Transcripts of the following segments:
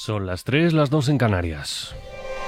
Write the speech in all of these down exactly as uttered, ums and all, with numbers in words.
Son las tres, las dos en Canarias.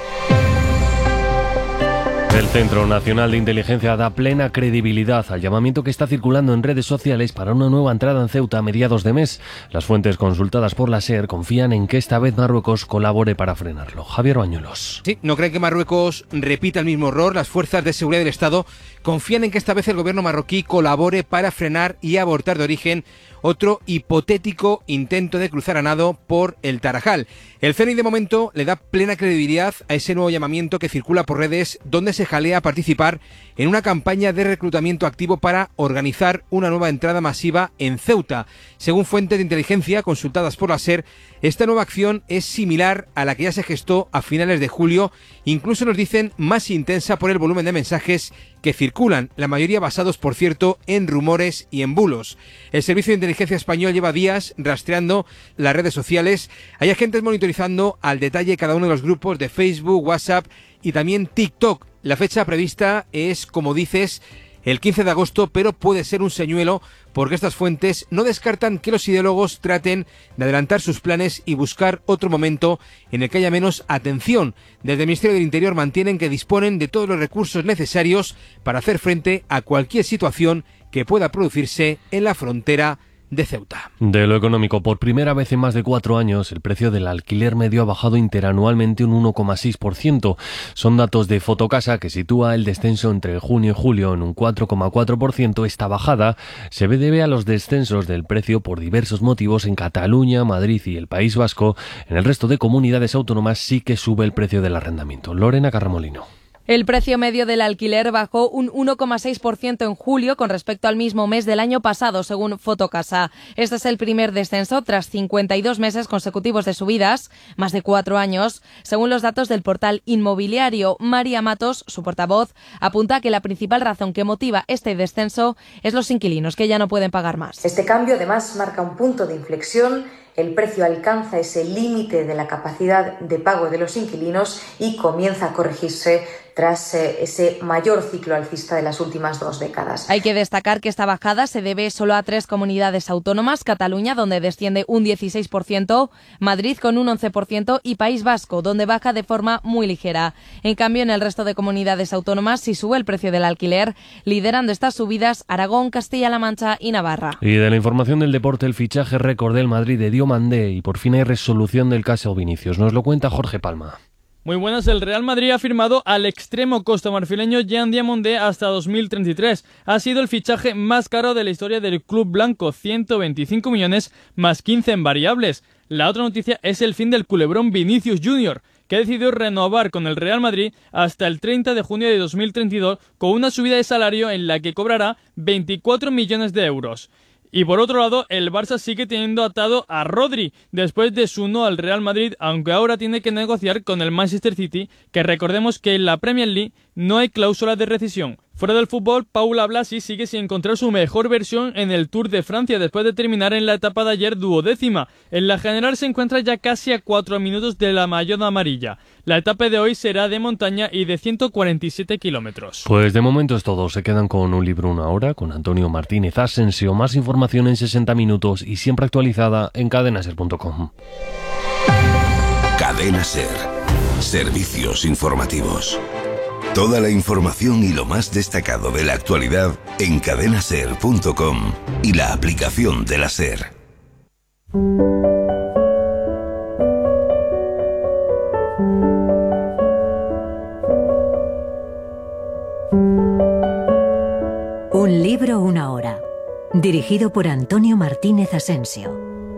El Centro Nacional de Inteligencia da plena credibilidad al llamamiento que está circulando en redes sociales para una nueva entrada en Ceuta a mediados de mes. Las fuentes consultadas por la SER confían en que esta vez Marruecos colabore para frenarlo. Javier Bañuelos. Sí, no creen que Marruecos repita el mismo error. Las fuerzas de seguridad del Estado confían en que esta vez el gobierno marroquí colabore para frenar y abortar de origen otro hipotético intento de cruzar a nado por el Tarajal. El C N I de momento le da plena credibilidad a ese nuevo llamamiento que circula por redes, donde se jalea a participar en una campaña de reclutamiento activo para organizar una nueva entrada masiva en Ceuta. Según fuentes de inteligencia consultadas por la SER, esta nueva acción es similar a la que ya se gestó a finales de julio, incluso nos dicen más intensa por el volumen de mensajes que circulan, la mayoría basados, por cierto, en rumores y en bulos. El Servicio de Inteligencia Español lleva días rastreando las redes sociales. Hay agentes monitorizando al detalle cada uno de los grupos de Facebook, WhatsApp y también TikTok. La fecha prevista es, como dices, el quince de agosto, pero puede ser un señuelo porque estas fuentes no descartan que los ideólogos traten de adelantar sus planes y buscar otro momento en el que haya menos atención. Desde el Ministerio del Interior mantienen que disponen de todos los recursos necesarios para hacer frente a cualquier situación que pueda producirse en la frontera de Ceuta. De lo económico, por primera vez en más de cuatro años, el precio del alquiler medio ha bajado interanualmente un uno coma seis por ciento. Son datos de Fotocasa, que sitúa el descenso entre junio y julio en un cuatro coma cuatro por ciento. Esta bajada se debe a los descensos del precio por diversos motivos en Cataluña, Madrid y el País Vasco. En el resto de comunidades autónomas sí que sube el precio del arrendamiento. Lorena Carramolino. El precio medio del alquiler bajó un uno coma seis por ciento en julio con respecto al mismo mes del año pasado, según Fotocasa. Este es el primer descenso tras cincuenta y dos meses consecutivos de subidas, más de cuatro años. Según los datos del portal inmobiliario, María Matos, su portavoz, apunta que la principal razón que motiva este descenso es los inquilinos, que ya no pueden pagar más. Este cambio además marca un punto de inflexión. El precio alcanza ese límite de la capacidad de pago de los inquilinos y comienza a corregirse tras eh, ese mayor ciclo alcista de las últimas dos décadas. Hay que destacar que esta bajada se debe solo a tres comunidades autónomas: Cataluña, donde desciende un dieciséis por ciento, Madrid con un once por ciento y País Vasco, donde baja de forma muy ligera. En cambio, en el resto de comunidades autónomas sí sube el precio del alquiler, liderando estas subidas Aragón, Castilla-La Mancha y Navarra. Y de la información del deporte, el fichaje récord del Madrid de Diomandé, y por fin hay resolución del caso Vinicius. Nos lo cuenta Jorge Palma. Muy buenas, el Real Madrid ha firmado al extremo costamarfileño Jean Diomandé hasta dos mil treinta y tres. Ha sido el fichaje más caro de la historia del club blanco, ciento veinticinco millones más quince en variables. La otra noticia es el fin del culebrón Vinicius junior, que ha decidido renovar con el Real Madrid hasta el treinta de junio de dos mil treinta y dos con una subida de salario en la que cobrará veinticuatro millones de euros. Y por otro lado, el Barça sigue teniendo atado a Rodri después de su no al Real Madrid, aunque ahora tiene que negociar con el Manchester City, que recordemos que en la Premier League no hay cláusula de rescisión. Fuera del fútbol, Paula Blasi sigue sin encontrar su mejor versión en el Tour de Francia después de terminar en la etapa de ayer duodécima. En la general se encuentra ya casi a cuatro minutos de la mallot amarilla. La etapa de hoy será de montaña y de ciento cuarenta y siete kilómetros. Pues de momento es todo. Se quedan con Un Libro Una Hora con Antonio Martínez Asensio. Más información en sesenta minutos y siempre actualizada en cadena ser punto com. Cadena Ser. Servicios informativos. Toda la información y lo más destacado de la actualidad en cadena ser punto com y la aplicación de la SER. Un libro, una hora. Dirigido por Antonio Martínez Asensio.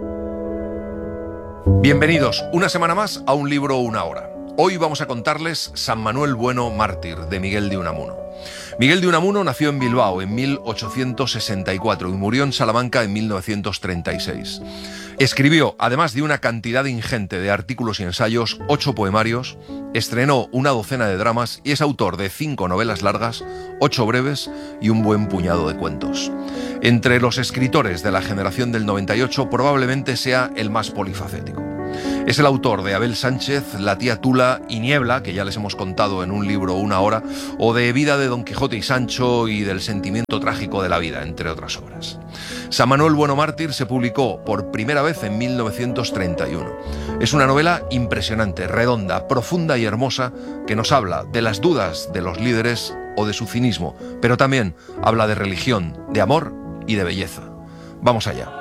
Bienvenidos una semana más a Un libro, una hora. Hoy vamos a contarles San Manuel Bueno mártir, de Miguel de Unamuno. Miguel de Unamuno nació en Bilbao en mil ochocientos sesenta y cuatro y murió en Salamanca en mil novecientos treinta y seis. Escribió, además de una cantidad ingente de artículos y ensayos, ocho poemarios, estrenó una docena de dramas y es autor de cinco novelas largas, ocho breves y un buen puñado de cuentos. Entre los escritores de la generación del noventa y ocho probablemente sea el más polifacético. Es el autor de Abel Sánchez, La tía Tula y Niebla, que ya les hemos contado en un libro Una hora, o de Vida de Don Quijote y Sancho y del sentimiento trágico de la vida, entre otras obras. San Manuel Bueno Mártir se publicó por primera vez en mil novecientos treinta y uno. Es una novela impresionante, redonda, profunda y hermosa, que nos habla de las dudas de los líderes o de su cinismo, pero también habla de religión, de amor y de belleza. Vamos allá.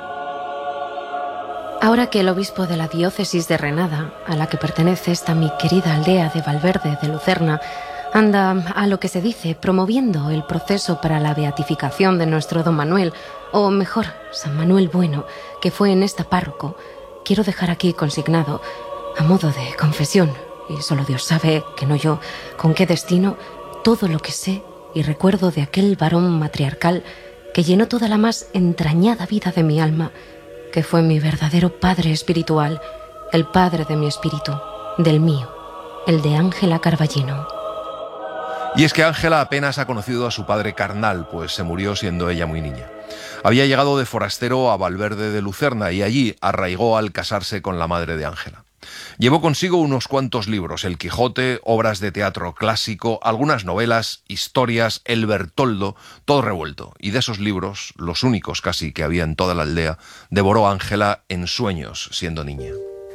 Ahora que el obispo de la diócesis de Renada, a la que pertenece esta mi querida aldea de Valverde de Lucerna, anda, a lo que se dice, promoviendo el proceso para la beatificación de nuestro don Manuel, o mejor, San Manuel Bueno, que fue en esta párroco, quiero dejar aquí consignado, a modo de confesión, y solo Dios sabe, que no yo, con qué destino, todo lo que sé y recuerdo de aquel varón matriarcal que llenó toda la más entrañada vida de mi alma, que fue mi verdadero padre espiritual, el padre de mi espíritu, del mío, el de Ángela Carballino. Y es que Ángela apenas ha conocido a su padre carnal, pues se murió siendo ella muy niña. Había llegado de forastero a Valverde de Lucerna y allí arraigó al casarse con la madre de Ángela. Llevó consigo unos cuantos libros, El Quijote, obras de teatro clásico, algunas novelas, historias, El Bertoldo, todo revuelto. Y de esos libros, los únicos casi que había en toda la aldea, devoró Ángela en sueños siendo niña.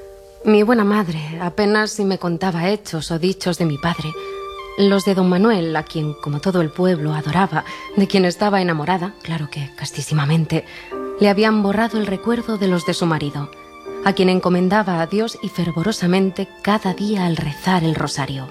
Mi buena madre apenas si me contaba hechos o dichos de mi padre. Los de don Manuel, a quien, como todo el pueblo, adoraba, de quien estaba enamorada, claro que castísimamente, le habían borrado el recuerdo de los de su marido, a quien encomendaba a Dios y fervorosamente cada día al rezar el rosario.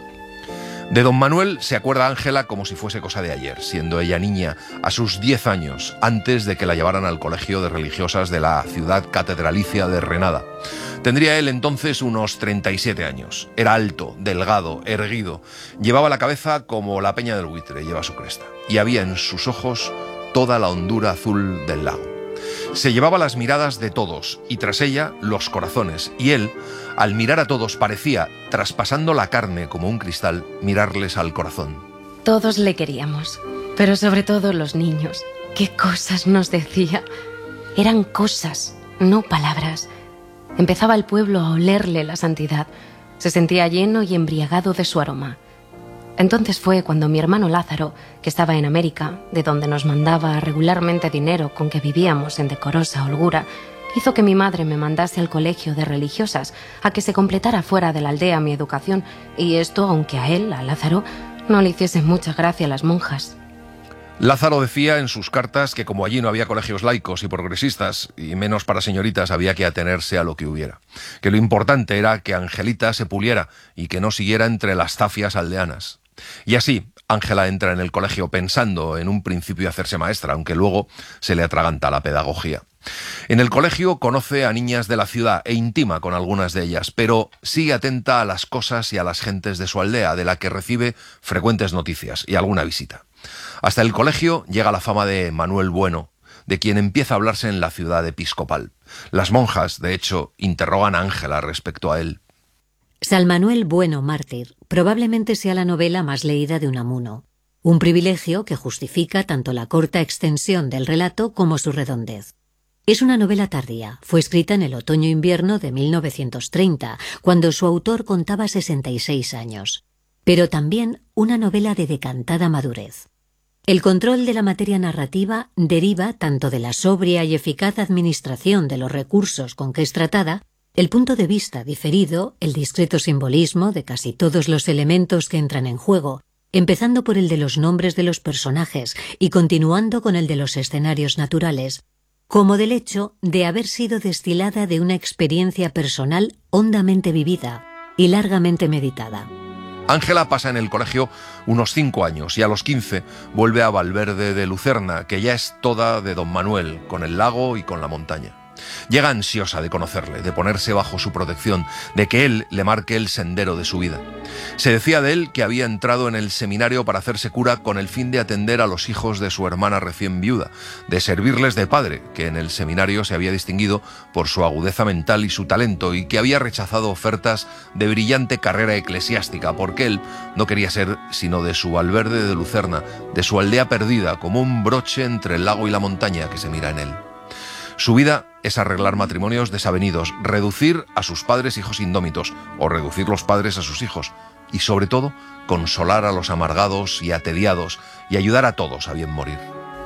De don Manuel se acuerda Ángela como si fuese cosa de ayer, siendo ella niña, a sus diez años, antes de que la llevaran al colegio de religiosas de la ciudad catedralicia de Renada. Tendría él entonces unos treinta y siete años. Era alto, delgado, erguido. Llevaba la cabeza como la peña del buitre lleva su cresta. Y había en sus ojos toda la hondura azul del lago. Se llevaba las miradas de todos y tras ella los corazones. Y él, al mirar a todos, parecía, traspasando la carne como un cristal, mirarles al corazón. Todos le queríamos, pero sobre todo los niños. ¿Qué cosas nos decía? Eran cosas, no palabras. Empezaba el pueblo a olerle la santidad. Se sentía lleno y embriagado de su aroma. Entonces fue cuando mi hermano Lázaro, que estaba en América, de donde nos mandaba regularmente dinero con que vivíamos en decorosa holgura, hizo que mi madre me mandase al colegio de religiosas a que se completara fuera de la aldea mi educación, y esto aunque a él, a Lázaro, no le hiciesen mucha gracia las monjas. Lázaro decía en sus cartas que como allí no había colegios laicos y progresistas, y menos para señoritas, había que atenerse a lo que hubiera. Que lo importante era que Angelita se puliera y que no siguiera entre las zafias aldeanas. Y así, Ángela entra en el colegio pensando en un principio hacerse maestra, aunque luego se le atraganta la pedagogía. En el colegio conoce a niñas de la ciudad e intima con algunas de ellas, pero sigue atenta a las cosas y a las gentes de su aldea, de la que recibe frecuentes noticias y alguna visita. Hasta el colegio llega la fama de Manuel Bueno, de quien empieza a hablarse en la ciudad episcopal. Las monjas, de hecho, interrogan a Ángela respecto a él. San Manuel Bueno Mártir probablemente sea la novela más leída de Unamuno, un privilegio que justifica tanto la corta extensión del relato como su redondez. Es una novela tardía, fue escrita en el otoño-invierno de mil novecientos treinta, cuando su autor contaba sesenta y seis años, pero también una novela de decantada madurez. El control de la materia narrativa deriva tanto de la sobria y eficaz administración de los recursos con que es tratada, el punto de vista diferido, el discreto simbolismo de casi todos los elementos que entran en juego, empezando por el de los nombres de los personajes y continuando con el de los escenarios naturales, como del hecho de haber sido destilada de una experiencia personal hondamente vivida y largamente meditada. Ángela pasa en el colegio unos cinco años y a los quince vuelve a Valverde de Lucerna, que ya es toda de don Manuel, con el lago y con la montaña. Llega ansiosa de conocerle, de ponerse bajo su protección, de que él le marque el sendero de su vida. Se decía de él que había entrado en el seminario para hacerse cura con el fin de atender a los hijos de su hermana recién viuda, de servirles de padre, que en el seminario se había distinguido por su agudeza mental y su talento, y que había rechazado ofertas de brillante carrera eclesiástica, porque él no quería ser sino de su Valverde de Lucerna, de su aldea perdida, como un broche entre el lago y la montaña que se mira en él. Su vida es arreglar matrimonios desavenidos, reducir a sus padres hijos indómitos o reducir los padres a sus hijos y sobre todo consolar a los amargados y atediados y ayudar a todos a bien morir.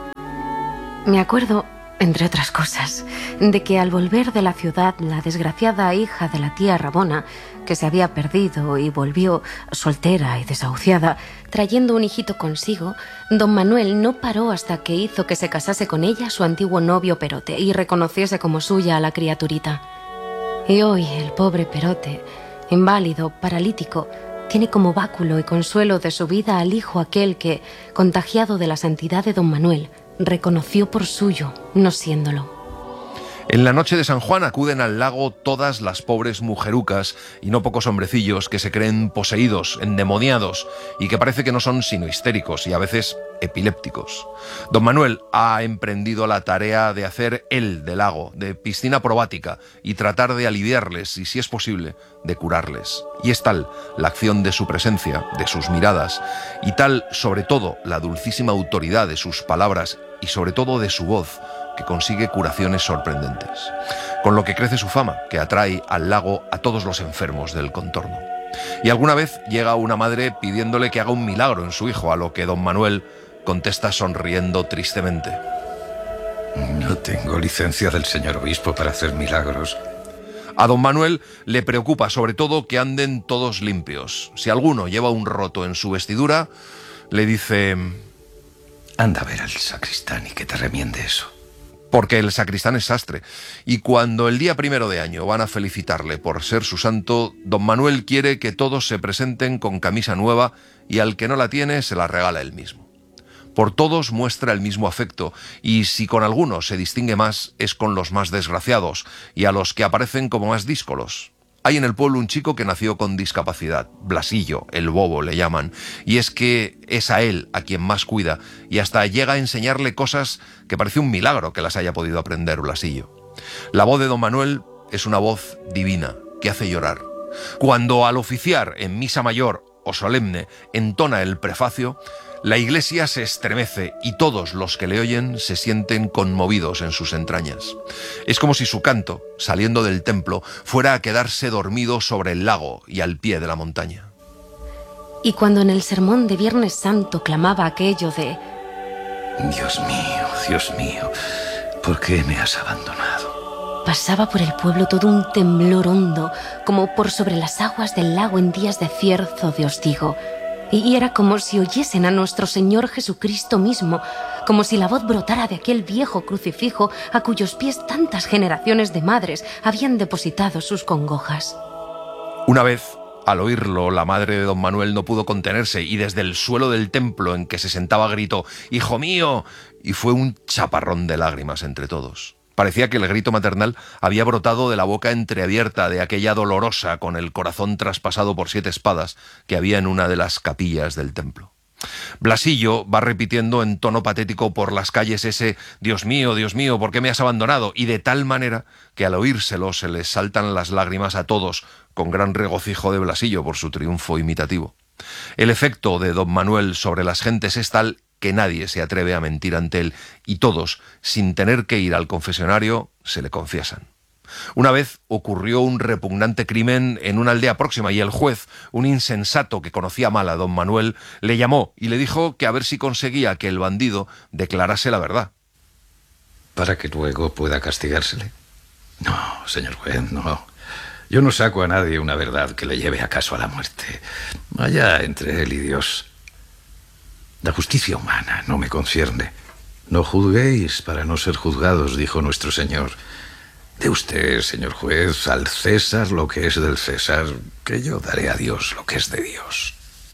Me acuerdo, entre otras cosas, de que al volver de la ciudad la desgraciada hija de la tía Rabona, que se había perdido y volvió soltera y desahuciada, trayendo un hijito consigo, don Manuel no paró hasta que hizo que se casase con ella su antiguo novio Perote y reconociese como suya a la criaturita. Y hoy el pobre Perote, inválido, paralítico, tiene como báculo y consuelo de su vida al hijo aquel que, contagiado de la santidad de don Manuel, reconoció por suyo, no siéndolo. En la noche de San Juan acuden al lago todas las pobres mujerucas y no pocos hombrecillos que se creen poseídos, endemoniados y que parece que no son sino histéricos y a veces epilépticos. Don Manuel ha emprendido la tarea de hacer él de lago, de piscina probática y tratar de aliviarles y, si es posible, de curarles. Y es tal la acción de su presencia, de sus miradas y tal, sobre todo, la dulcísima autoridad de sus palabras y sobre todo de su voz, que consigue curaciones sorprendentes, con lo que crece su fama, que atrae al lago a todos los enfermos del contorno. Y alguna vez llega una madre pidiéndole que haga un milagro en su hijo, a lo que don Manuel contesta sonriendo tristemente: no tengo licencia del señor obispo para hacer milagros. A don Manuel le preocupa sobre todo que anden todos limpios. Si alguno lleva un roto en su vestidura, le dice: anda a ver al sacristán y que te remiende eso. Porque el sacristán es sastre, y cuando el día primero de año van a felicitarle por ser su santo, don Manuel quiere que todos se presenten con camisa nueva y al que no la tiene se la regala él mismo. Por todos muestra el mismo afecto, y si con algunos se distingue más, es con los más desgraciados y a los que aparecen como más díscolos. Hay en el pueblo un chico que nació con discapacidad, Blasillo, el bobo le llaman, y es que es a él a quien más cuida, y hasta llega a enseñarle cosas que parece un milagro que las haya podido aprender Blasillo. La voz de don Manuel es una voz divina, que hace llorar. Cuando al oficiar en misa mayor o solemne entona el prefacio, la iglesia se estremece y todos los que le oyen se sienten conmovidos en sus entrañas. Es como si su canto, saliendo del templo, fuera a quedarse dormido sobre el lago y al pie de la montaña. Y cuando en el sermón de Viernes Santo clamaba aquello de: Dios mío, Dios mío, ¿por qué me has abandonado? Pasaba por el pueblo todo un temblor hondo, como por sobre las aguas del lago en días de cierzo de hostigo. Y era como si oyesen a nuestro Señor Jesucristo mismo, como si la voz brotara de aquel viejo crucifijo a cuyos pies tantas generaciones de madres habían depositado sus congojas. Una vez, al oírlo, la madre de don Manuel no pudo contenerse y desde el suelo del templo en que se sentaba gritó: ¡Hijo mío! Y fue un chaparrón de lágrimas entre todos. Parecía que el grito maternal había brotado de la boca entreabierta de aquella dolorosa con el corazón traspasado por siete espadas que había en una de las capillas del templo. Blasillo va repitiendo en tono patético por las calles ese «Dios mío, Dios mío, ¿por qué me has abandonado?», y de tal manera que al oírselo se les saltan las lágrimas a todos, con gran regocijo de Blasillo por su triunfo imitativo. El efecto de don Manuel sobre las gentes es tal que nadie se atreve a mentir ante él, y todos, sin tener que ir al confesionario, se le confiesan. Una vez ocurrió un repugnante crimen en una aldea próxima y el juez, un insensato que conocía mal a don Manuel, le llamó y le dijo que a ver si conseguía que el bandido declarase la verdad. ¿Para que luego pueda castigársele? No, señor juez, no. Yo no saco a nadie una verdad que le lleve acaso a la muerte. Allá entre él y Dios. La justicia humana no me concierne. No juzguéis para no ser juzgados, dijo nuestro Señor. De usted, señor juez, al César lo que es del César, que yo daré a Dios lo que es de Dios.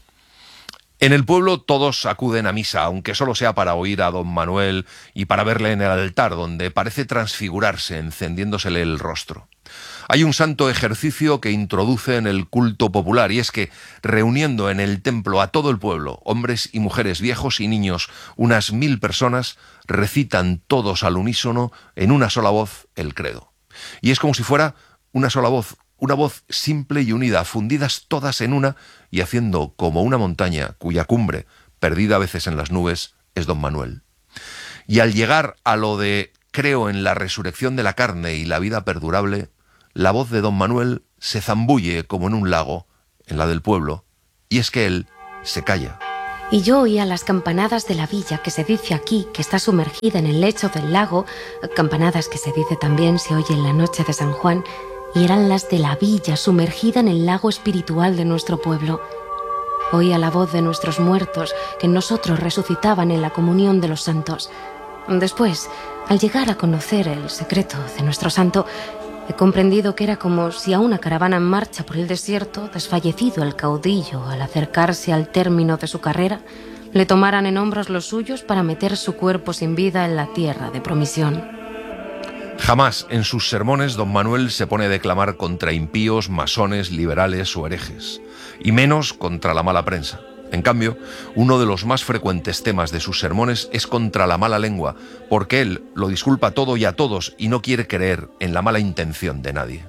En el pueblo todos acuden a misa, aunque solo sea para oír a don Manuel y para verle en el altar, donde parece transfigurarse, encendiéndosele el rostro. Hay un santo ejercicio que introduce en el culto popular, y es que, reuniendo en el templo a todo el pueblo, hombres y mujeres, viejos y niños, unas mil personas, recitan todos al unísono, en una sola voz, el credo. Y es como si fuera una sola voz, una voz simple y unida, fundidas todas en una y haciendo como una montaña cuya cumbre, perdida a veces en las nubes, es don Manuel. Y al llegar a lo de creo en la resurrección de la carne y la vida perdurable, la voz de don Manuel se zambulle como en un lago, en la del pueblo, y es que él se calla. Y yo oía las campanadas de la villa, que se dice aquí que está sumergida en el lecho del lago, campanadas que se dice también se oye en la noche de San Juan, y eran las de la villa sumergida en el lago espiritual de nuestro pueblo. Oía la voz de nuestros muertos, que en nosotros resucitaban en la comunión de los santos. Después, al llegar a conocer el secreto de nuestro santo, he comprendido que era como si a una caravana en marcha por el desierto, desfallecido el caudillo al acercarse al término de su carrera, le tomaran en hombros los suyos para meter su cuerpo sin vida en la tierra de promisión. Jamás en sus sermones don Manuel se pone a declamar contra impíos, masones, liberales o herejes, y menos contra la mala prensa. En cambio, uno de los más frecuentes temas de sus sermones es contra la mala lengua, porque él lo disculpa todo y a todos y no quiere creer en la mala intención de nadie.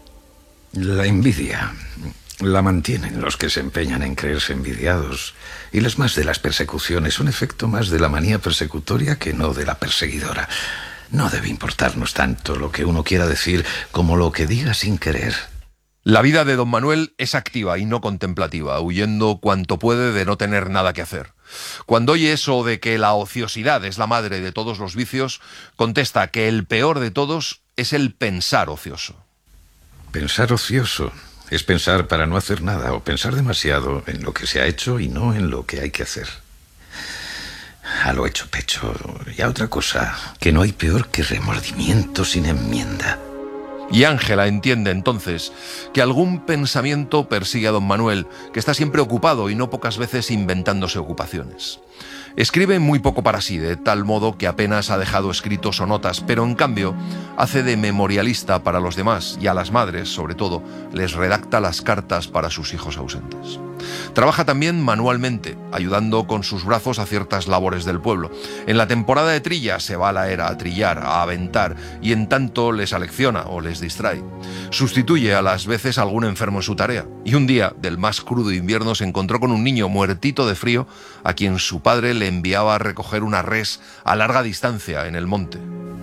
La envidia la mantienen los que se empeñan en creerse envidiados, y las más de las persecuciones son efecto más de la manía persecutoria que no de la perseguidora. No debe importarnos tanto lo que uno quiera decir como lo que diga sin querer. La vida de don Manuel es activa y no contemplativa, huyendo cuanto puede de no tener nada que hacer. Cuando oye eso de que la ociosidad es la madre de todos los vicios, contesta que el peor de todos es el pensar ocioso. Pensar ocioso es pensar para no hacer nada, o pensar demasiado en lo que se ha hecho y no en lo que hay que hacer. A lo hecho pecho, y a otra cosa, que no hay peor que remordimiento sin enmienda. Y Ángela entiende entonces que algún pensamiento persigue a don Manuel, que está siempre ocupado y no pocas veces inventándose ocupaciones. Escribe muy poco para sí, de tal modo que apenas ha dejado escritos o notas, pero en cambio hace de memorialista para los demás y a las madres, sobre todo, les redacta las cartas para sus hijos ausentes. Trabaja también manualmente, ayudando con sus brazos a ciertas labores del pueblo. En la temporada de trilla se va a la era a trillar, a aventar, y en tanto les alecciona o les distrae. Sustituye a las veces a algún enfermo en su tarea, y un día del más crudo invierno se encontró con un niño muertito de frío a quien su padre le enviaba a recoger una res a larga distancia en el monte.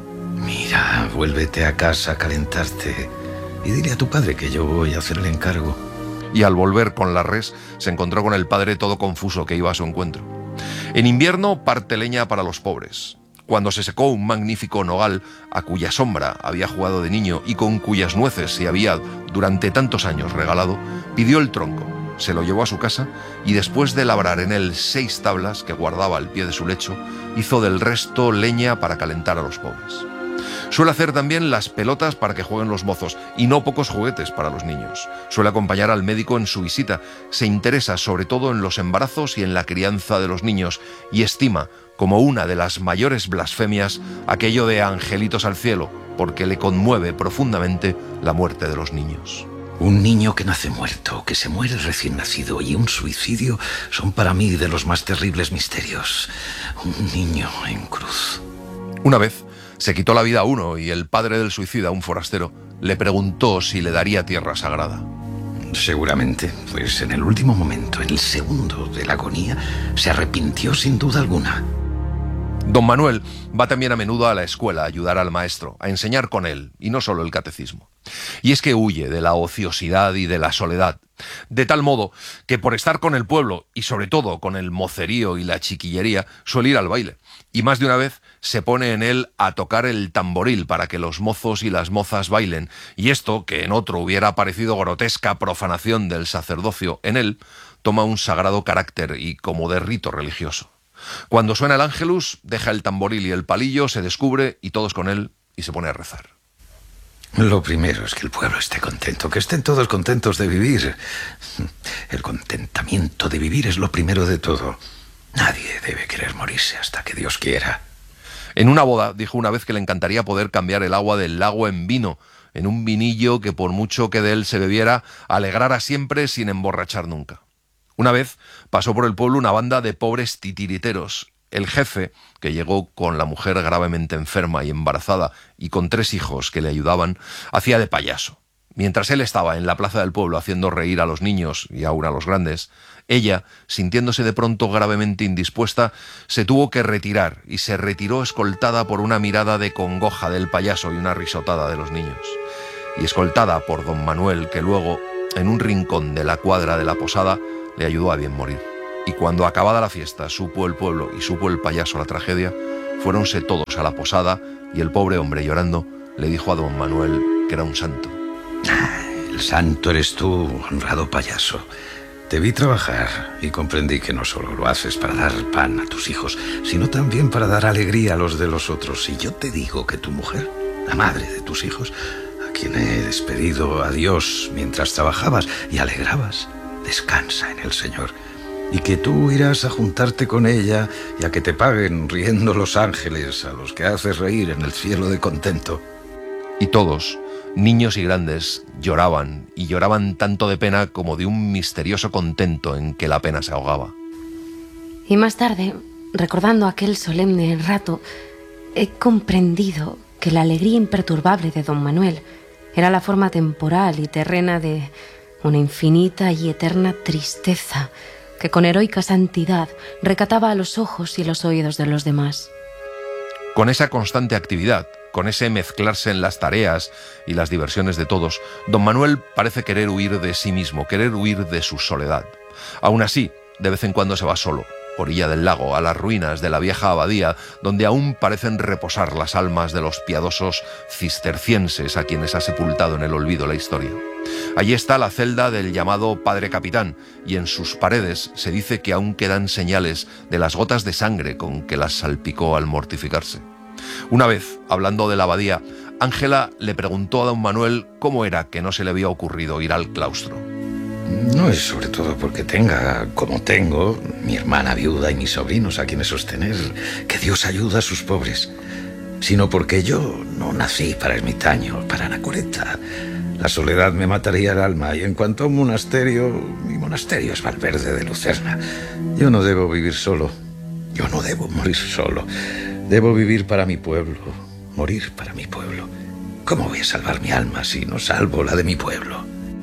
Mira, vuélvete a casa a calentarte y dile a tu padre que yo voy a hacer el encargo. Y al volver con la res, se encontró con el padre todo confuso que iba a su encuentro. En invierno parte leña para los pobres. Cuando se secó un magnífico nogal a cuya sombra había jugado de niño y con cuyas nueces se había durante tantos años regalado, pidió el tronco, se lo llevó a su casa y después de labrar en él seis tablas que guardaba al pie de su lecho, hizo del resto leña para calentar a los pobres. Suele hacer también las pelotas para que jueguen los mozos y no pocos juguetes para los niños. Suele acompañar al médico en su visita. Se interesa sobre todo en los embarazos y en la crianza de los niños y estima como una de las mayores blasfemias aquello de angelitos al cielo, porque le conmueve profundamente la muerte de los niños. Un niño que nace muerto, que se muere recién nacido y un suicidio son para mí de los más terribles misterios. Un niño en cruz. Una vez se quitó la vida a uno y el padre del suicida, un forastero, le preguntó si le daría tierra sagrada. Seguramente, pues en el último momento, en el segundo de la agonía, se arrepintió sin duda alguna. Don Manuel va también a menudo a la escuela a ayudar al maestro, a enseñar con él, y no solo el catecismo. Y es que huye de la ociosidad y de la soledad, de tal modo que por estar con el pueblo, y sobre todo con el mocerío y la chiquillería, suele ir al baile. Y más de una vez se pone en él a tocar el tamboril para que los mozos y las mozas bailen, y esto, que en otro hubiera parecido grotesca profanación del sacerdocio, en él toma un sagrado carácter y como de rito religioso. Cuando suena el ángelus, deja el tamboril y el palillo, se descubre y todos con él y se pone a rezar. Lo primero es que el pueblo esté contento, que estén todos contentos de vivir. El contentamiento de vivir es lo primero de todo. Nadie debe querer morirse hasta que Dios quiera. En una boda dijo una vez que le encantaría poder cambiar el agua del lago en vino, en un vinillo que por mucho que de él se bebiera, alegrara siempre sin emborrachar nunca. Una vez pasó por el pueblo una banda de pobres titiriteros. El jefe, que llegó con la mujer gravemente enferma y embarazada y con tres hijos que le ayudaban, hacía de payaso. Mientras él estaba en la plaza del pueblo haciendo reír a los niños y aún a los grandes, ella, sintiéndose de pronto gravemente indispuesta, se tuvo que retirar y se retiró escoltada por una mirada de congoja del payaso y una risotada de los niños. Y escoltada por don Manuel, que luego, en un rincón de la cuadra de la posada, le ayudó a bien morir. Y cuando acabada la fiesta supo el pueblo y supo el payaso la tragedia, fuéronse todos a la posada y el pobre hombre, llorando, le dijo a don Manuel que era un santo. El santo eres tú, honrado payaso. Te vi trabajar y comprendí que no solo lo haces para dar pan a tus hijos, sino también para dar alegría a los de los otros. Y yo te digo que tu mujer, la madre de tus hijos, a quien he despedido adiós mientras trabajabas y alegrabas, descansa en el Señor. Y que tú irás a juntarte con ella y a que te paguen riendo los ángeles a los que haces reír en el cielo de contento. Y todos, niños y grandes, lloraban, y lloraban tanto de pena como de un misterioso contento en que la pena se ahogaba. Y más tarde, recordando aquel solemne rato, he comprendido que la alegría imperturbable de don Manuel era la forma temporal y terrena de una infinita y eterna tristeza que con heroica santidad recataba a los ojos y los oídos de los demás. Con esa constante actividad, con ese mezclarse en las tareas y las diversiones de todos, don Manuel parece querer huir de sí mismo, querer huir de su soledad. Aún así, de vez en cuando se va solo, orilla del lago, a las ruinas de la vieja abadía, donde aún parecen reposar las almas de los piadosos cistercienses a quienes ha sepultado en el olvido la historia. Allí está la celda del llamado Padre Capitán, y en sus paredes se dice que aún quedan señales de las gotas de sangre con que las salpicó al mortificarse. Una vez, hablando de la abadía, Ángela le preguntó a don Manuel cómo era que no se le había ocurrido ir al claustro. No es sobre todo porque tenga, como tengo, mi hermana viuda y mis sobrinos a quienes sostener que Dios ayuda a sus pobres, sino porque yo no nací para ermitaño, para anacoreta. La soledad me mataría el alma, y en cuanto a un monasterio, mi monasterio es Valverde de Lucerna. Yo no debo vivir solo, yo no debo morir solo. Debo vivir para mi pueblo, morir para mi pueblo. ¿Cómo voy a salvar mi alma si no salvo la de mi pueblo?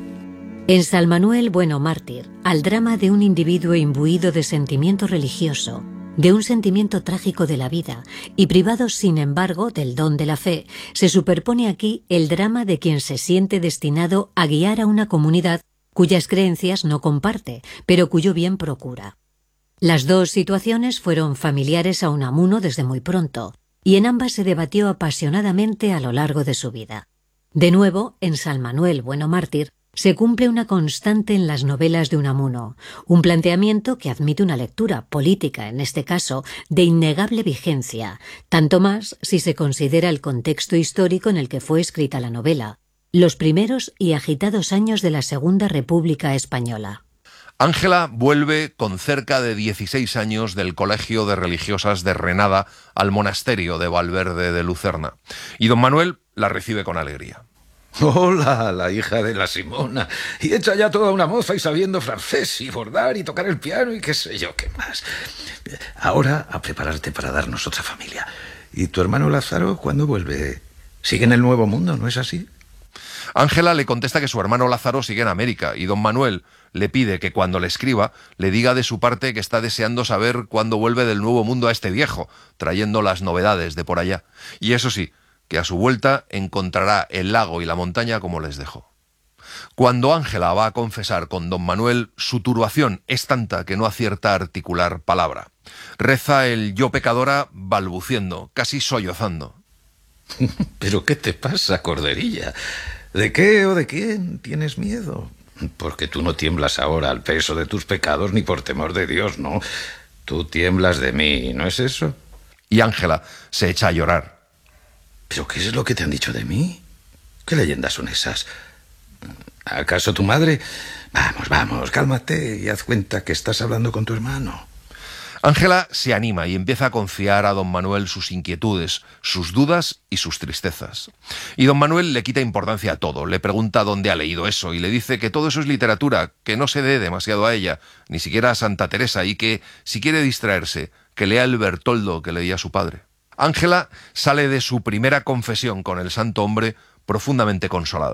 En San Manuel Bueno Mártir, al drama de un individuo imbuido de sentimiento religioso, de un sentimiento trágico de la vida y privado, sin embargo, del don de la fe, se superpone aquí el drama de quien se siente destinado a guiar a una comunidad cuyas creencias no comparte, pero cuyo bien procura. Las dos situaciones fueron familiares a Unamuno desde muy pronto, y en ambas se debatió apasionadamente a lo largo de su vida. De nuevo, en San Manuel Bueno Mártir, se cumple una constante en las novelas de Unamuno, un planteamiento que admite una lectura política, en este caso, de innegable vigencia, tanto más si se considera el contexto histórico en el que fue escrita la novela, los primeros y agitados años de la Segunda República Española. Ángela vuelve con cerca de dieciséis años del Colegio de Religiosas de Renada al monasterio de Valverde de Lucerna, y don Manuel la recibe con alegría. Hola, la hija de la Simona, y hecha ya toda una moza y sabiendo francés y bordar y tocar el piano y qué sé yo qué más. Ahora a prepararte para darnos otra familia. ¿Y tu hermano Lázaro cuándo vuelve? ¿Sigue en el Nuevo Mundo, no es así? Ángela le contesta que su hermano Lázaro sigue en América, y don Manuel le pide que cuando le escriba le diga de su parte que está deseando saber cuándo vuelve del Nuevo Mundo a este viejo, trayendo las novedades de por allá. Y eso sí, que a su vuelta encontrará el lago y la montaña como les dejó. Cuando Ángela va a confesar con don Manuel, su turbación es tanta que no acierta a articular palabra. Reza el yo pecadora balbuciendo, casi sollozando. ¿Pero qué te pasa, corderilla? ¿De qué o de quién tienes miedo? Porque tú no tiemblas ahora al peso de tus pecados ni por temor de Dios, ¿no? Tú tiemblas de mí, ¿no es eso? Y Ángela se echa a llorar. ¿Pero qué es lo que te han dicho de mí? ¿Qué leyendas son esas? ¿Acaso tu madre? Vamos, vamos, cálmate y haz cuenta que estás hablando con tu hermano. Ángela se anima y empieza a confiar a don Manuel sus inquietudes, sus dudas y sus tristezas. Y don Manuel le quita importancia a todo, le pregunta dónde ha leído eso y le dice que todo eso es literatura, que no se dé demasiado a ella, ni siquiera a Santa Teresa, y que, si quiere distraerse, que lea el Bertoldo que leía su padre. Ángela sale de su primera confesión con el santo hombre profundamente consolada.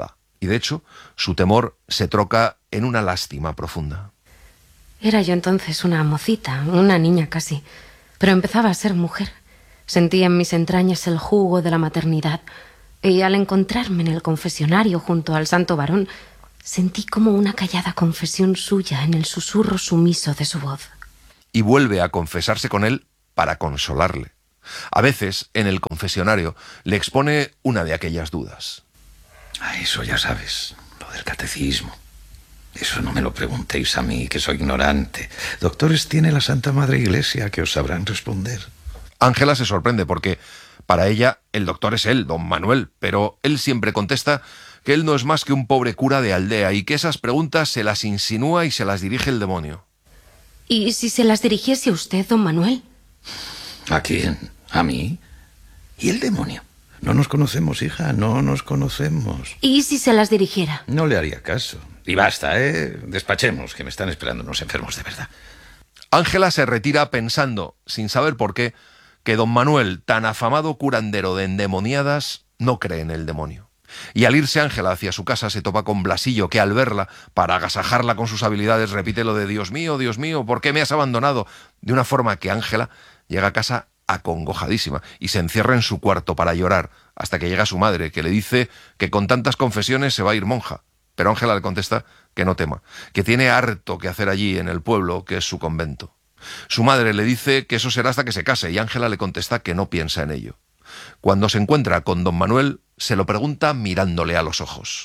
Y de hecho, su temor se troca en una lástima profunda. Era yo entonces una mocita, una niña casi, pero empezaba a ser mujer. Sentía en mis entrañas el jugo de la maternidad, y al encontrarme en el confesionario junto al santo varón, sentí como una callada confesión suya en el susurro sumiso de su voz. Y vuelve a confesarse con él para consolarle. A veces, en el confesionario, le expone una de aquellas dudas. Ah, eso ya sabes, lo del catecismo. Eso no me lo preguntéis a mí, que soy ignorante. Doctores tiene la Santa Madre Iglesia, que os sabrán responder. Ángela se sorprende porque, para ella, el doctor es él, don Manuel, pero él siempre contesta que él no es más que un pobre cura de aldea y que esas preguntas se las insinúa y se las dirige el demonio. ¿Y si se las dirigiese a usted, don Manuel? ¿A quién? ¿A mí? ¿Y el demonio? No nos conocemos, hija, no nos conocemos. ¿Y si se las dirigiera? No le haría caso. Y basta, ¿eh? Despachemos, que me están esperando unos enfermos de verdad. Ángela se retira pensando, sin saber por qué, que don Manuel, tan afamado curandero de endemoniadas, no cree en el demonio. Y al irse Ángela hacia su casa se topa con Blasillo, que al verla, para agasajarla con sus habilidades, repite lo de «Dios mío, Dios mío, ¿por qué me has abandonado?», de una forma que Ángela llega a casa acongojadísima y se encierra en su cuarto para llorar hasta que llega su madre, que le dice que con tantas confesiones se va a ir monja. Pero Ángela le contesta que no tema, que tiene harto que hacer allí en el pueblo, que es su convento. Su madre le dice que eso será hasta que se case y Ángela le contesta que no piensa en ello. Cuando se encuentra con don Manuel, se lo pregunta mirándole a los ojos.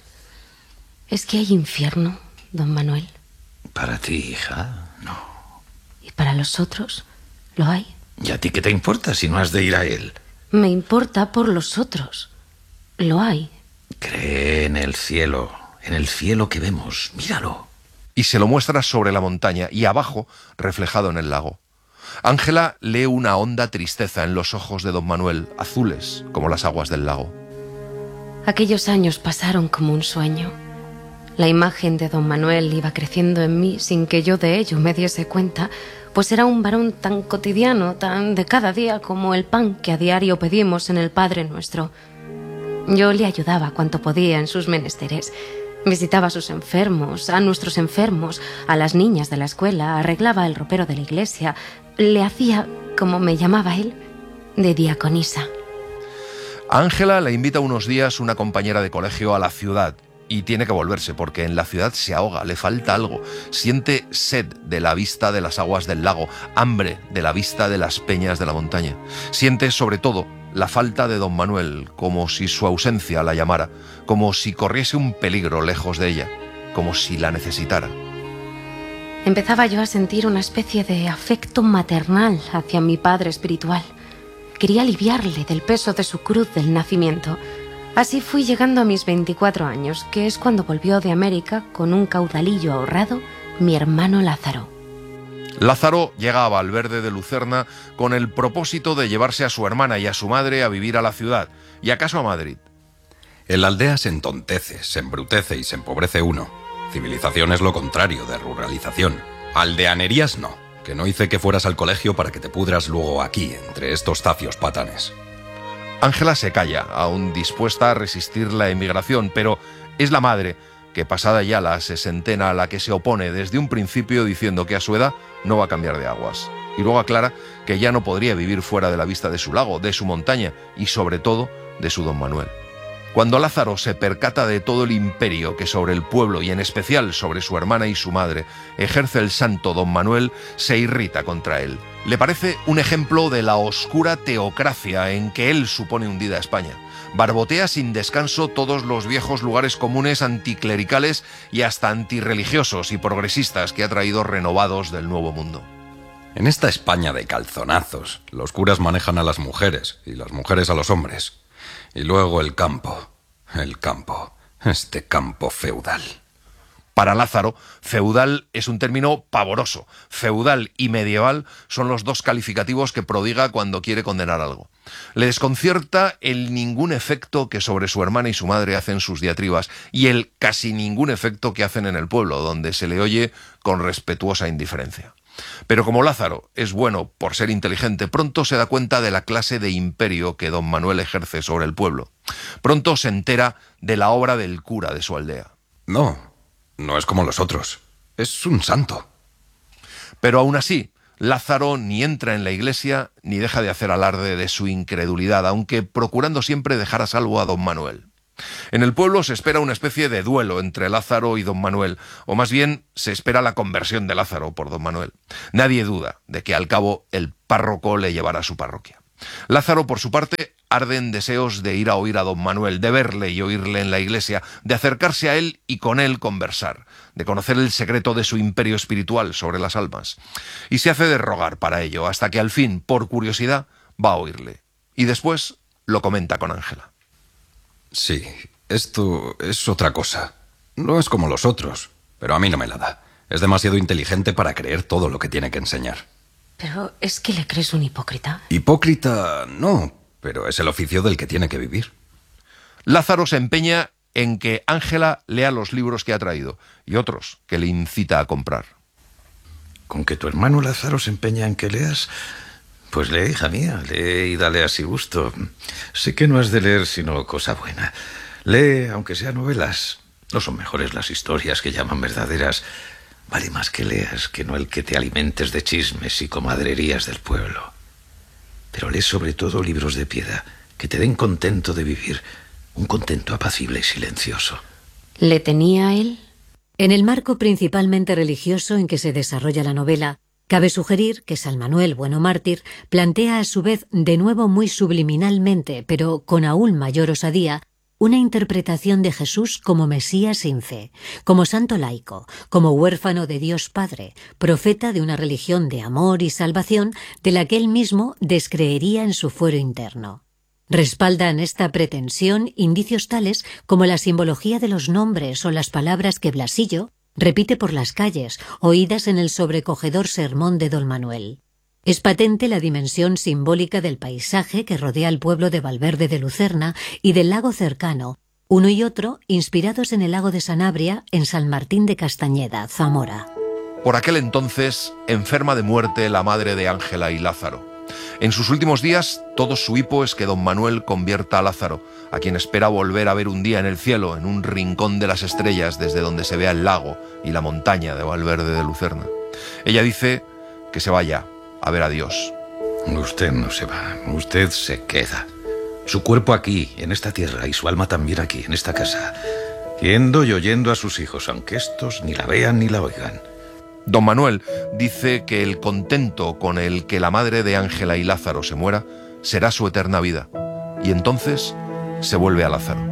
¿Es que hay infierno, don Manuel? Para ti, hija, no. ¿Y para los otros? ¿Lo hay? ¿Y a ti qué te importa si no has de ir a él? Me importa por los otros. Lo hay. Cree en el cielo, en el cielo que vemos, míralo. Y se lo muestra sobre la montaña y abajo, reflejado en el lago. Ángela lee una honda tristeza en los ojos de don Manuel, azules como las aguas del lago. Aquellos años pasaron como un sueño. La imagen de don Manuel iba creciendo en mí sin que yo de ello me diese cuenta, pues era un varón tan cotidiano, tan de cada día como el pan que a diario pedimos en el Padre Nuestro. Yo le ayudaba cuanto podía en sus menesteres. Visitaba a sus enfermos, a nuestros enfermos, a las niñas de la escuela, arreglaba el ropero de la iglesia, le hacía, como me llamaba él, de diaconisa. A Ángela le invita unos días una compañera de colegio a la ciudad y tiene que volverse porque en la ciudad se ahoga, le falta algo. Siente sed de la vista de las aguas del lago, hambre de la vista de las peñas de la montaña. Siente sobre todo la falta de don Manuel, como si su ausencia la llamara, como si corriese un peligro lejos de ella, como si la necesitara. Empezaba yo a sentir una especie de afecto maternal hacia mi padre espiritual. Quería aliviarle del peso de su cruz del nacimiento. Así fui llegando a mis veinticuatro años, que es cuando volvió de América con un caudalillo ahorrado mi hermano Lázaro. Lázaro llega a Valverde de Lucerna con el propósito de llevarse a su hermana y a su madre a vivir a la ciudad, y acaso a Madrid. En la aldea se entontece, se embrutece y se empobrece uno. Civilización es lo contrario de ruralización. Aldeanerías no, que no hice que fueras al colegio para que te pudras luego aquí, entre estos zafios patanes. Ángela se calla, aún dispuesta a resistir la emigración, pero es la madre que, pasada ya la sesentena, a la que se opone desde un principio diciendo que a su edad no va a cambiar de aguas. Y luego aclara que ya no podría vivir fuera de la vista de su lago, de su montaña y sobre todo de su don Manuel. Cuando Lázaro se percata de todo el imperio que sobre el pueblo y en especial sobre su hermana y su madre ejerce el santo don Manuel, se irrita contra él. Le parece un ejemplo de la oscura teocracia en que él supone hundida a España. Barbotea sin descanso todos los viejos lugares comunes anticlericales y hasta antirreligiosos y progresistas que ha traído renovados del Nuevo Mundo. En esta España de calzonazos, los curas manejan a las mujeres y las mujeres a los hombres. Y luego el campo, el campo, este campo feudal. Para Lázaro, feudal es un término pavoroso. Feudal y medieval son los dos calificativos que prodiga cuando quiere condenar algo. Le desconcierta el ningún efecto que sobre su hermana y su madre hacen sus diatribas y el casi ningún efecto que hacen en el pueblo, donde se le oye con respetuosa indiferencia. Pero como Lázaro es bueno por ser inteligente, pronto se da cuenta de la clase de imperio que don Manuel ejerce sobre el pueblo. Pronto se entera de la obra del cura de su aldea. No, no es como los otros. Es un santo. Pero aún así, Lázaro ni entra en la iglesia ni deja de hacer alarde de su incredulidad, aunque procurando siempre dejar a salvo a don Manuel. En el pueblo se espera una especie de duelo entre Lázaro y don Manuel, o más bien se espera la conversión de Lázaro por don Manuel. Nadie duda de que al cabo el párroco le llevará a su parroquia. Lázaro, por su parte, arde en deseos de ir a oír a don Manuel, de verle y oírle en la iglesia, de acercarse a él y con él conversar, de conocer el secreto de su imperio espiritual sobre las almas. Y se hace de rogar para ello, hasta que al fin, por curiosidad, va a oírle. Y después lo comenta con Ángela. Sí, esto es otra cosa. No es como los otros, pero a mí no me la da. Es demasiado inteligente para creer todo lo que tiene que enseñar. Pero ¿es que le crees un hipócrita? Hipócrita, no, pero es el oficio del que tiene que vivir. Lázaro se empeña en que Ángela lea los libros que ha traído y otros que le incita a comprar. ¿Con que tu hermano Lázaro se empeña en que leas? Pues lee, hija mía, lee y dale así gusto. Sé que no has de leer sino cosa buena. Lee, aunque sean novelas. No son mejores las historias que llaman verdaderas. Vale más que leas que no el que te alimentes de chismes y comadrerías del pueblo. Pero lee sobre todo libros de piedad, que te den contento de vivir, un contento apacible y silencioso. ¿Le tenía a él? En el marco principalmente religioso en que se desarrolla la novela, cabe sugerir que San Manuel Bueno Mártir plantea a su vez de nuevo muy subliminalmente, pero con aún mayor osadía, una interpretación de Jesús como Mesías sin fe, como santo laico, como huérfano de Dios Padre, profeta de una religión de amor y salvación de la que él mismo descreería en su fuero interno. Respaldan esta pretensión indicios tales como la simbología de los nombres o las palabras que Blasillo repite por las calles, oídas en el sobrecogedor sermón de don Manuel. Es patente la dimensión simbólica del paisaje que rodea el pueblo de Valverde de Lucerna y del lago cercano, uno y otro inspirados en el lago de Sanabria en San Martín de Castañeda, Zamora. Por aquel entonces, enferma de muerte la madre de Ángela y Lázaro. En sus últimos días, todo su hipo es que don Manuel convierta a Lázaro, a quien espera volver a ver un día en el cielo, en un rincón de las estrellas desde donde se vea el lago y la montaña de Valverde de Lucerna. Ella dice que se vaya a ver a Dios. Usted no se va, usted se queda. Su cuerpo aquí, en esta tierra, y su alma también aquí, en esta casa, yendo y oyendo a sus hijos, aunque estos ni la vean ni la oigan. Don Manuel dice que el contento con el que la madre de Ángela y Lázaro se muera será su eterna vida, y entonces se vuelve a Lázaro.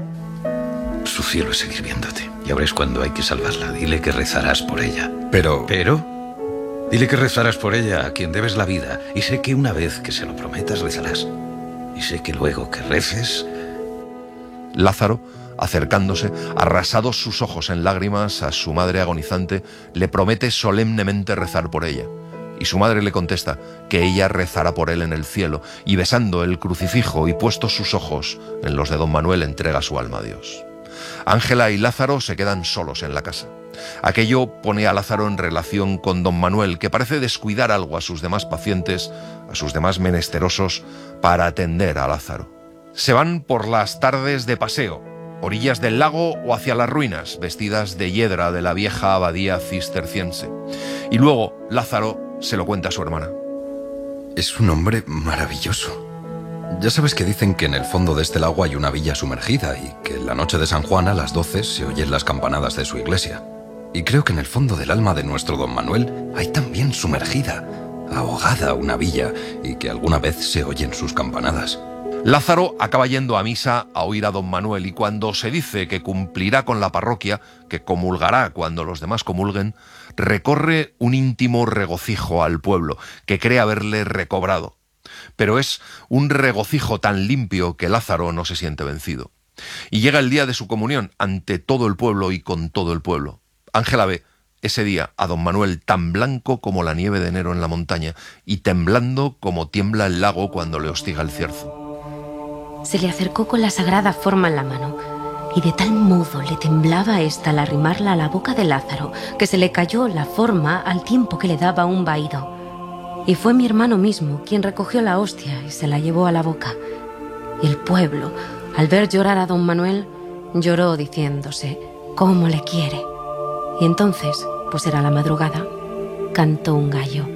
Su cielo es seguir viéndote, y ahora es cuando hay que salvarla. Dile que rezarás por ella. Pero... ¿Pero? Dile que rezarás por ella, a quien debes la vida, y sé que una vez que se lo prometas rezarás. Y sé que luego que reces... Lázaro, acercándose, arrasados sus ojos en lágrimas a su madre agonizante, le promete solemnemente rezar por ella. Y su madre le contesta que ella rezará por él en el cielo, y besando el crucifijo y puestos sus ojos en los de don Manuel, entrega su alma a Dios. Ángela y Lázaro se quedan solos en la casa. Aquello pone a Lázaro en relación con don Manuel, que parece descuidar algo a sus demás pacientes, a sus demás menesterosos, para atender a Lázaro. Se van por las tardes de paseo, orillas del lago o hacia las ruinas, vestidas de hiedra de la vieja abadía cisterciense. Y luego Lázaro se lo cuenta a su hermana. Es un hombre maravilloso. Ya sabes que dicen que en el fondo de este lago hay una villa sumergida y que en la noche de San Juan a las doce se oyen las campanadas de su iglesia. Y creo que en el fondo del alma de nuestro don Manuel hay también sumergida, ahogada una villa, y que alguna vez se oyen sus campanadas. Lázaro acaba yendo a misa a oír a don Manuel, y cuando se dice que cumplirá con la parroquia, que comulgará cuando los demás comulguen, recorre un íntimo regocijo al pueblo, que cree haberle recobrado. Pero es un regocijo tan limpio que Lázaro no se siente vencido. Y llega el día de su comunión ante todo el pueblo y con todo el pueblo. Ángela ve ese día a don Manuel tan blanco como la nieve de enero en la montaña y temblando como tiembla el lago cuando le hostiga el cierzo. Se le acercó con la sagrada forma en la mano y de tal modo le temblaba ésta al arrimarla a la boca de Lázaro, que se le cayó la forma al tiempo que le daba un vahido. Y fue mi hermano mismo quien recogió la hostia y se la llevó a la boca. Y el pueblo, al ver llorar a don Manuel, lloró diciéndose cómo le quiere. Y entonces, pues era la madrugada, cantó un gallo.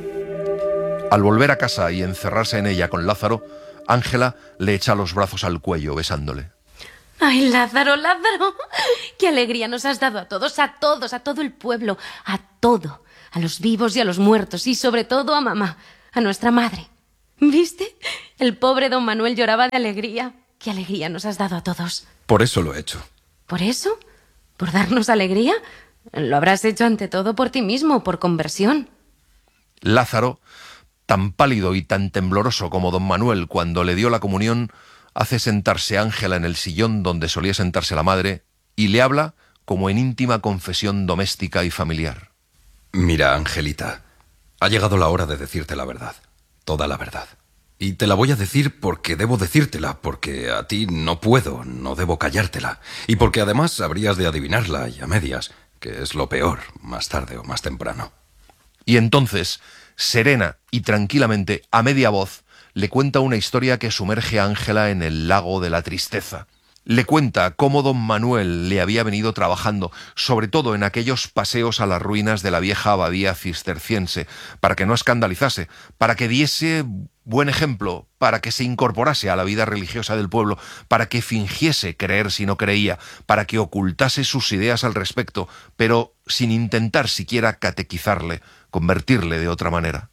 Al volver a casa y encerrarse en ella con Lázaro, Ángela le echa los brazos al cuello besándole. ¡Ay, Lázaro, Lázaro! ¡Qué alegría nos has dado a todos, a todos, a todo el pueblo, a todo! A los vivos y a los muertos, y sobre todo a mamá, a nuestra madre. ¿Viste? El pobre don Manuel lloraba de alegría. ¡Qué alegría nos has dado a todos! Por eso lo he hecho. ¿Por eso? ¿Por darnos alegría? Lo habrás hecho ante todo por ti mismo, por conversión. Lázaro, tan pálido y tan tembloroso como don Manuel cuando le dio la comunión, hace sentarse a Ángela en el sillón donde solía sentarse la madre y le habla como en íntima confesión doméstica y familiar. Mira, Angelita, ha llegado la hora de decirte la verdad, toda la verdad. Y te la voy a decir porque debo decírtela, porque a ti no puedo, no debo callártela. Y porque además habrías de adivinarla y a medias, que es lo peor, más tarde o más temprano. Y entonces, serena y tranquilamente, a media voz, le cuenta una historia que sumerge a Ángela en el lago de la tristeza. Le cuenta cómo don Manuel le había venido trabajando, sobre todo en aquellos paseos a las ruinas de la vieja abadía cisterciense, para que no escandalizase, para que diese buen ejemplo, para que se incorporase a la vida religiosa del pueblo, para que fingiese creer si no creía, para que ocultase sus ideas al respecto, pero sin intentar siquiera catequizarle, convertirle de otra manera.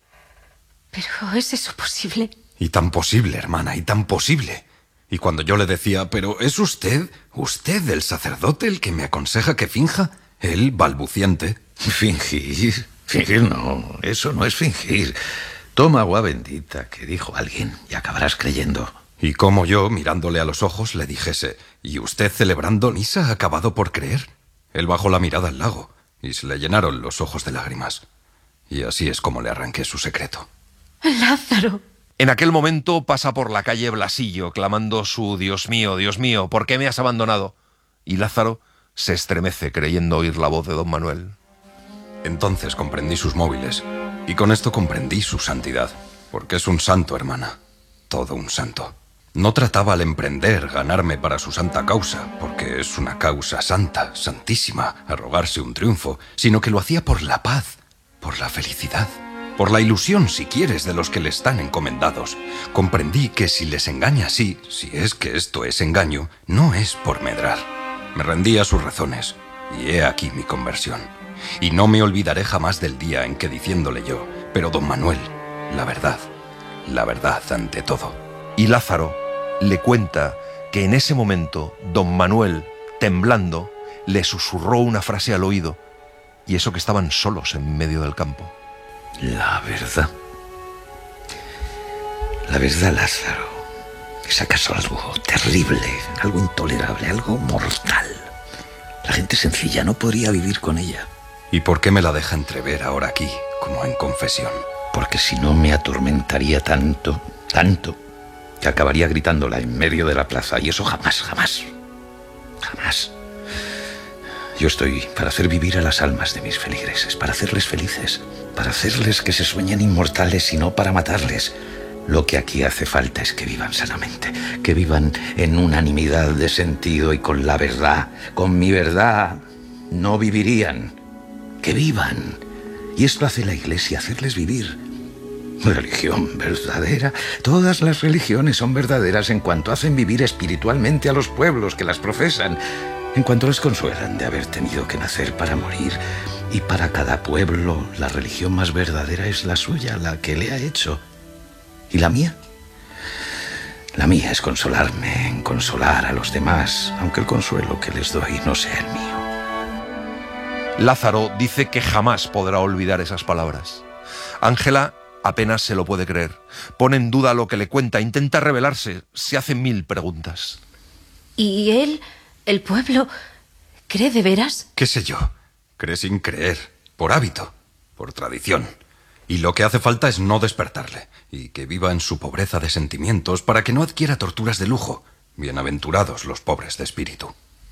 ¿Pero es eso posible? Y tan posible, hermana, y tan posible. Y cuando yo le decía, ¿pero es usted, usted el sacerdote el que me aconseja que finja? Él, balbuciente. Fingir, fingir no, eso no es fingir. Toma agua bendita, que dijo alguien, y acabarás creyendo. Y como yo, mirándole a los ojos, le dijese, ¿y usted celebrando misa ha acabado por creer? Él bajó la mirada al lago, y se le llenaron los ojos de lágrimas. Y así es como le arranqué su secreto. ¡Lázaro! En aquel momento pasa por la calle Blasillo, clamando su «Dios mío, Dios mío, ¿por qué me has abandonado?» Y Lázaro se estremece creyendo oír la voz de don Manuel. Entonces comprendí sus móviles, y con esto comprendí su santidad, porque es un santo, hermana, todo un santo. No trataba al emprender ganarme para su santa causa, porque es una causa santa, santísima, arrogarse un triunfo, sino que lo hacía por la paz, por la felicidad. Por la ilusión, si quieres, de los que le están encomendados. Comprendí que si les engaña así, si es que esto es engaño, no es por medrar. Me rendí a sus razones, y he aquí mi conversión. Y no me olvidaré jamás del día en que diciéndole yo, pero don Manuel, la verdad, la verdad ante todo. Y Lázaro le cuenta que en ese momento don Manuel, temblando, le susurró una frase al oído, y eso que estaban solos en medio del campo. La verdad. La verdad, Lázaro. ¿Es acaso algo terrible, algo intolerable, algo mortal? La gente sencilla no podría vivir con ella. ¿Y por qué me la deja entrever ahora aquí, como en confesión? Porque si no me atormentaría tanto, tanto, que acabaría gritándola en medio de la plaza. Y eso jamás, jamás, jamás. Yo estoy para hacer vivir a las almas de mis feligreses, para hacerles felices, para hacerles que se sueñen inmortales y no para matarles. Lo que aquí hace falta es que vivan sanamente, que vivan en unanimidad de sentido y con la verdad. Con mi verdad no vivirían. Que vivan. Y esto hace la Iglesia, hacerles vivir. Religión verdadera. Todas las religiones son verdaderas en cuanto hacen vivir espiritualmente a los pueblos que las profesan, en cuanto les consuelan de haber tenido que nacer para morir. Y para cada pueblo, la religión más verdadera es la suya, la que le ha hecho. ¿Y la mía? La mía es consolarme, en consolar a los demás, aunque el consuelo que les doy no sea el mío. Lázaro dice que jamás podrá olvidar esas palabras. Ángela apenas se lo puede creer. Pone en duda lo que le cuenta, intenta rebelarse, se hace mil preguntas. ¿Y él, el pueblo, cree de veras? ¿Qué sé yo? Cree sin creer, por hábito, por tradición. Y lo que hace falta es no despertarle, y que viva en su pobreza de sentimientos para que no adquiera torturas de lujo. Bienaventurados los pobres de espíritu.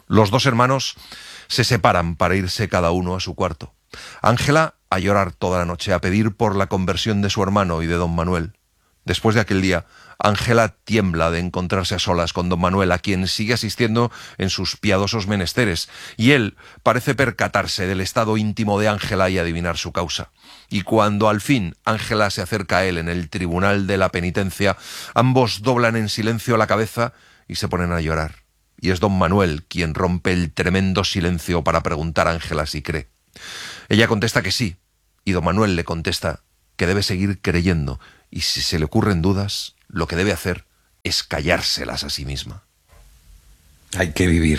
Los dos hermanos se separan para irse cada uno a su cuarto. Ángela a llorar toda la noche, a pedir por la conversión de su hermano y de don Manuel. Después de aquel día, Ángela tiembla de encontrarse a solas con don Manuel, a quien sigue asistiendo en sus piadosos menesteres, y él parece percatarse del estado íntimo de Ángela y adivinar su causa. Y cuando al fin Ángela se acerca a él en el tribunal de la penitencia, ambos doblan en silencio la cabeza y se ponen a llorar. Y es don Manuel quien rompe el tremendo silencio para preguntar a Ángela si cree. Ella contesta que sí, y don Manuel le contesta que debe seguir creyendo, y si se le ocurren dudas, lo que debe hacer es callárselas a sí misma. Hay que vivir.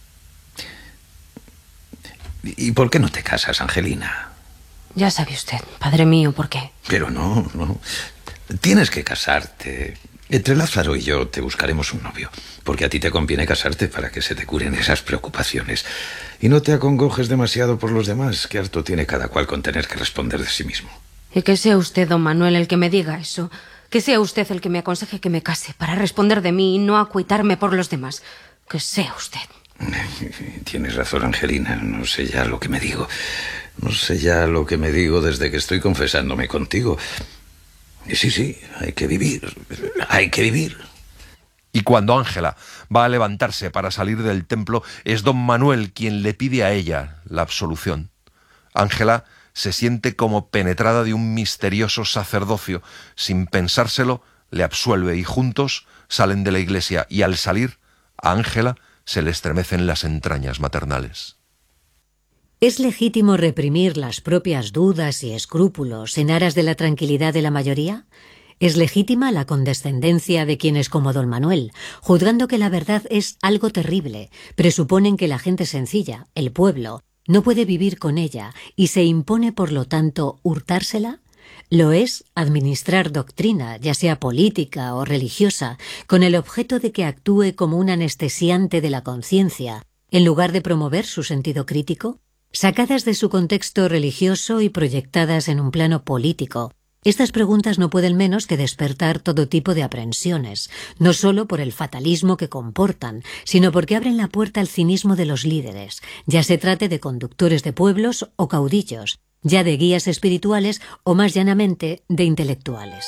¿Y por qué no te casas, Angelina? Ya sabe usted, padre mío, ¿por qué? Pero no, no. Tienes que casarte. Entre Lázaro y yo te buscaremos un novio, porque a ti te conviene casarte para que se te curen esas preocupaciones. Y no te acongojes demasiado por los demás, que harto tiene cada cual con tener que responder de sí mismo. Y que sea usted, don Manuel, el que me diga eso. Que sea usted el que me aconseje que me case para responder de mí y no acuitarme por los demás. Que sea usted. Tienes razón, Angelina. No sé ya lo que me digo. No sé ya lo que me digo desde que estoy confesándome contigo. Y sí, sí, hay que vivir. Hay que vivir. Y cuando Ángela va a levantarse para salir del templo, es don Manuel quien le pide a ella la absolución. Ángela se siente como penetrada de un misterioso sacerdocio. Sin pensárselo, le absuelve y juntos salen de la iglesia, y al salir, a Ángela se le estremecen las entrañas maternales. ¿Es legítimo reprimir las propias dudas y escrúpulos en aras de la tranquilidad de la mayoría? ¿Es legítima la condescendencia de quienes, como don Manuel, juzgando que la verdad es algo terrible, presuponen que la gente sencilla, el pueblo, no puede vivir con ella y se impone, por lo tanto, hurtársela? Lo es administrar doctrina, ya sea política o religiosa, con el objeto de que actúe como un anestesiante de la conciencia, en lugar de promover su sentido crítico. Sacadas de su contexto religioso y proyectadas en un plano político, estas preguntas no pueden menos que despertar todo tipo de aprensiones, no solo por el fatalismo que comportan, sino porque abren la puerta al cinismo de los líderes, ya se trate de conductores de pueblos o caudillos, ya de guías espirituales o más llanamente de intelectuales.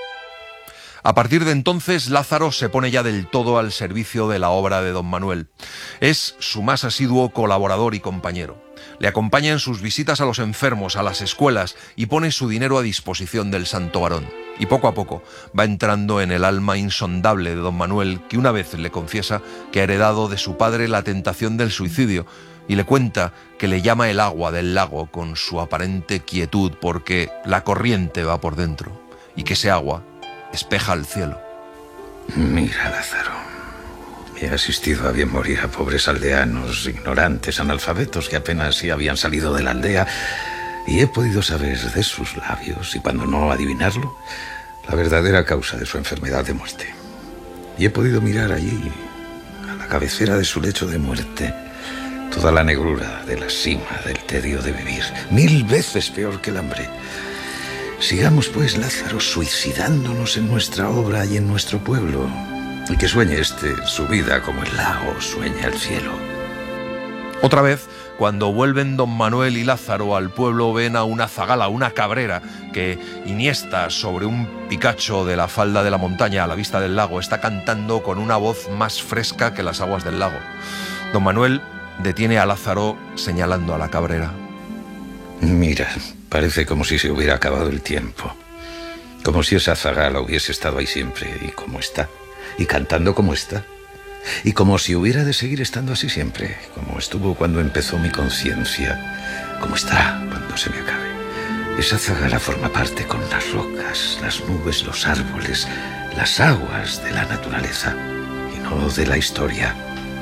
A partir de entonces, Lázaro se pone ya del todo al servicio de la obra de don Manuel. Es su más asiduo colaborador y compañero. Le acompaña en sus visitas a los enfermos, a las escuelas, y pone su dinero a disposición del santo varón. Y poco a poco va entrando en el alma insondable de don Manuel, que una vez le confiesa que ha heredado de su padre la tentación del suicidio, y le cuenta que le llama el agua del lago con su aparente quietud porque la corriente va por dentro, y que ese agua espeja el cielo. Mira, Lázaro, he asistido a bien morir a pobres aldeanos, ignorantes, analfabetos que apenas si habían salido de la aldea, y he podido saber de sus labios, y cuando no adivinarlo, la verdadera causa de su enfermedad de muerte. Y he podido mirar allí, a la cabecera de su lecho de muerte, toda la negrura de la sima del tedio de vivir, mil veces peor que el hambre. Sigamos, pues, Lázaro, suicidándonos en nuestra obra y en nuestro pueblo, y que sueñe este su vida como el lago sueña el cielo. Otra vez, cuando vuelven don Manuel y Lázaro al pueblo, ven a una zagala, una cabrera, que, iniesta sobre un picacho de la falda de la montaña a la vista del lago, está cantando con una voz más fresca que las aguas del lago. Don Manuel detiene a Lázaro señalando a la cabrera. Mira, parece como si se hubiera acabado el tiempo, como si esa zagala hubiese estado ahí siempre, y como está, y cantando como está, y como si hubiera de seguir estando así siempre, como estuvo cuando empezó mi conciencia, como está cuando se me acabe. Esa zagala forma parte con las rocas, las nubes, los árboles, las aguas de la naturaleza, y no de la historia.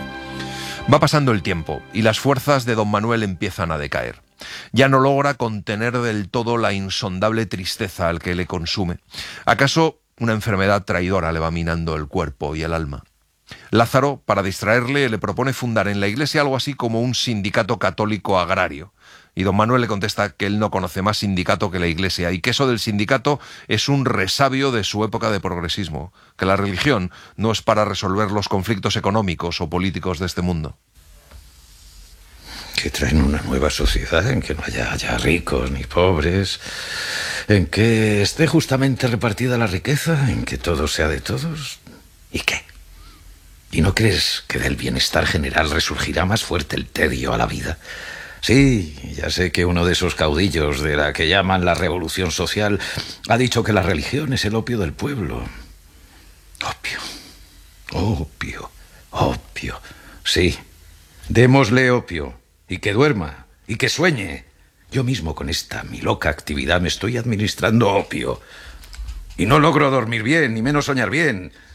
Va pasando el tiempo, y las fuerzas de don Manuel empiezan a decaer. Ya no logra contener del todo la insondable tristeza al que le consume. ¿Acaso una enfermedad traidora le va minando el cuerpo y el alma? Lázaro, para distraerle, le propone fundar en la iglesia algo así como un sindicato católico agrario. Y don Manuel le contesta que él no conoce más sindicato que la iglesia, y que eso del sindicato es un resabio de su época de progresismo, que la religión no es para resolver los conflictos económicos o políticos de este mundo. Que traen una nueva sociedad en que no haya ya ricos ni pobres, en que esté justamente repartida la riqueza, en que todo sea de todos. ¿Y qué? ¿Y no crees que del bienestar general resurgirá más fuerte el tedio a la vida? Sí, ya sé que uno de esos caudillos de la que llaman la revolución social ha dicho que la religión es el opio del pueblo. Opio, opio, opio. Sí, démosle opio. Y que duerma, y que sueñe. Yo mismo con esta mi loca actividad me estoy administrando opio. Y no logro dormir bien, ni menos soñar bien.